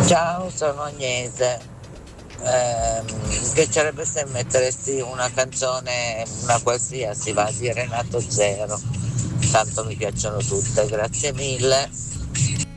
Ciao, sono Agnese. Mi piacerebbe se metteresti una canzone, una qualsiasi, va di Renato Zero. Tanto mi piacciono tutte, grazie mille.